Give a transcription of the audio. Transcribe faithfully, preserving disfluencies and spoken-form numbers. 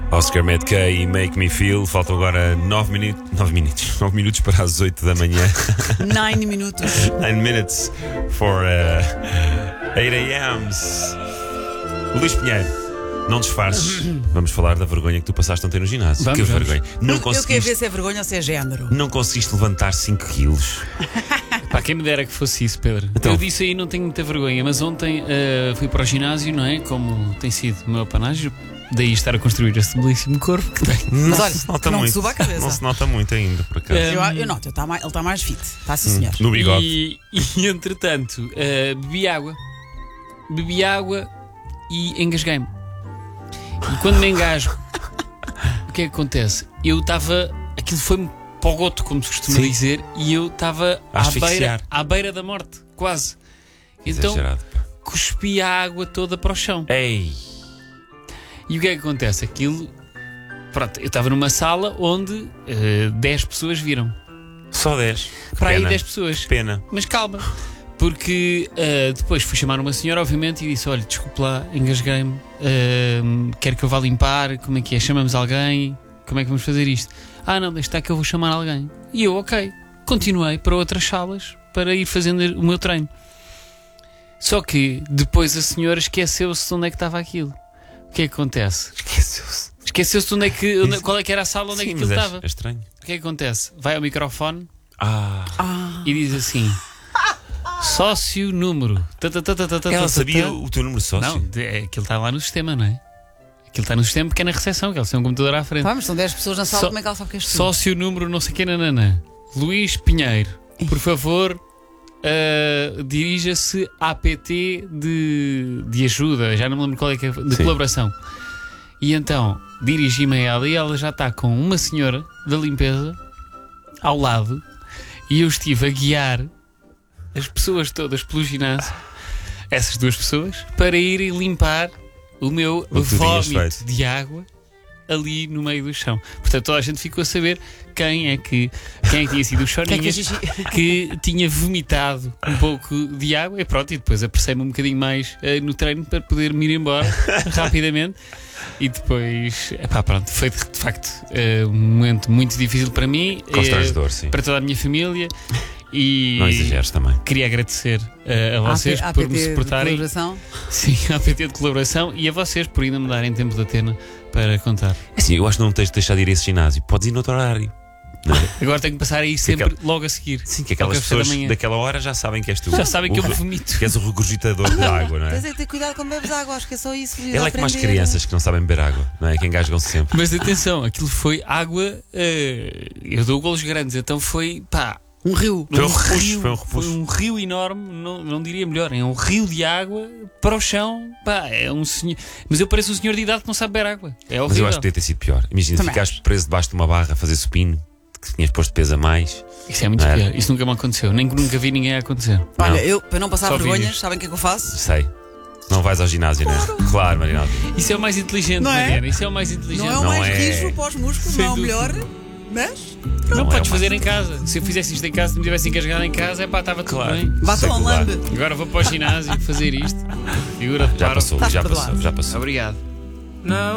Oscar Medkay e Make Me Feel. Faltam agora nove minutos. nove minutos. nove minutos para as oito da manhã. nove minutos. nine minutes for uh, eight a m Luís Pinheiro, não disfarces. Vamos falar da vergonha que tu passaste ontem no ginásio. Vamos, que vamos. vergonha. Não Eu quero conseguiste, ver se é vergonha ou se é género. não conseguiste levantar cinco quilos. Pá, quem me dera que fosse isso, Pedro. Então. Eu disse aí, não tenho muita vergonha, mas ontem uh, fui para o ginásio, não é? Como tem sido o meu apanágio, daí estar a construir este belíssimo corpo que tenho. Mas Não olha, se nota que não muito. suba a cabeça. Não se nota muito ainda, por acaso. É. Eu, eu noto, eu tá mais, ele está mais fit. Está sim, senhor. No bigode. E, e entretanto, uh, bebi água. Bebi água e engasguei-me. E quando me engasgo, o que é que acontece? Eu estava. Aquilo foi-me para o goto, como se costuma Sim. dizer, e eu estava A à asfixiar. beira, à beira da morte, quase. Então Exagerado, pá. cuspi a água toda para o chão. Ei! E o que é que acontece? Aquilo. Pronto, eu estava numa sala onde uh, dez pessoas viram. Só dez. Para aí Pena. dez pessoas. Pena. Mas calma, porque uh, depois fui chamar uma senhora, obviamente, e disse: olha, desculpe lá, engasguei-me, uh, quero que eu vá limpar, como é que é? Chamamos alguém, como é que vamos fazer isto? Ah, não, deixa estar que eu vou chamar alguém. E eu, ok, continuei para outras salas para ir fazendo o meu treino. Só que depois a senhora esqueceu-se de onde é que estava aquilo. O que é que acontece? Esqueceu-se. Esqueceu-se de onde é que, onde, qual é que era a sala onde Sim, é que aquilo mas é- estava. é estranho. O que é que acontece? Vai ao microfone Ah. Ah, e diz assim: sócio número. Tá, tá, tá, tá, tá, tá, Ela tá, sabia tá. o teu número de sócio? Não, de- é, aquilo está lá no sistema, não é? Aquilo está no sistema porque é na recepção, que eles têm um computador à frente. tá, mas são dez pessoas na sala, Só- como é que ela sabe que és tu? Sócio número não sei que nananã. Luís Pinheiro, por favor, ah, dirija-se à A P T de, de ajuda, já não me lembro qual é que é, de Sim. colaboração. E então dirigi-me a ela e ela já está com uma senhora da limpeza ao lado e eu estive a guiar as pessoas todas pelo ginásio, essas duas pessoas, para irem limpar o meu O que tu tinhas vómito feito. de água ali no meio do chão. Portanto, toda a gente ficou a saber quem é que, quem é que tinha sido o Quem é que Choninhas fez xixi? que tinha vomitado um pouco de água. E pronto, e depois apressei-me um bocadinho mais eh, no treino para poder me ir embora rapidamente. E depois, epá, pronto, foi de, de facto eh, um momento muito difícil para mim, eh, Constrangedor, sim. para toda a minha família. E Não exageres também. queria agradecer eh, a vocês A por P T me de suportarem. colaboração. Sim, à A P T de colaboração e a vocês por ainda me darem tempo de antena para contar. Assim, eu acho que não tens de deixar de ir a esse ginásio. Podes ir noutro horário. Não é? Agora tenho que passar aí sempre logo a seguir. Sim, que aquelas Ao café da pessoas manhã. daquela hora já sabem que és tu. Já sabem que eu O- me vomito. Que és o regurgitador de água, não Tens é? é que ter cuidado quando bebes água, acho que é só isso. Ela é como as crianças que não sabem beber água, não é? Que engasgam-se sempre. Mas atenção, aquilo foi água. eh, eu dou golos grandes, então foi pá. Um rio. Foi um um repuxo, rio, foi um repuxo. um rio enorme, não, não diria melhor, é um rio de água para o chão. Pá, é um senhor. Mas eu pareço um senhor de idade que não sabe beber água. É Mas horrível. eu acho que podia ter sido pior. Imagina, Também ficaste acho. preso debaixo de uma barra a fazer supino, que tinhas posto peso a mais. Isso é muito Não era? pior. Isso nunca me aconteceu. Nem nunca vi ninguém a acontecer. Olha, Não. eu, para não passar Só vergonhas, vídeos. sabem o que é que eu faço? Sei. Não vais ao ginásio, não é? Claro, Marinaldo. Isso é o mais inteligente, Não é? Mariana. Isso é o mais inteligente. Não é o Não mais é. rijo para os músculos, Sem não é o dúvida. melhor, mas Não, Não é podes o fazer mais- em casa. Se eu fizesse isto em casa, se me tivesse engasgado em casa, é pá, estava tudo Claro. bem. bata um Secular. lambe. Agora vou para o ginásio fazer isto. Figura de Já paro. passou, Estás já perdoado. passou, já passou. Obrigado. No.